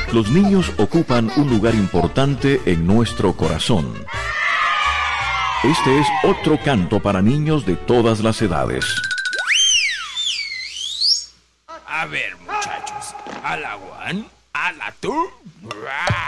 Los niños ocupan un lugar importante en nuestro corazón. Este es otro canto para niños de todas las edades. A ver, muchachos, a la one, a la two.